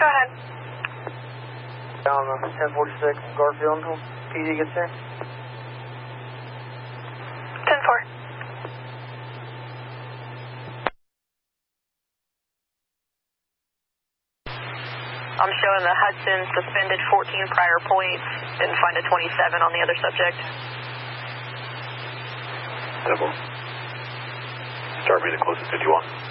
Go ahead. Down 1046 Garfield until PD gets here. 10-4. I'm showing the Hudson suspended 14 prior points. Didn't find a 27 on the other subject. 10-4. Start reading close to 51.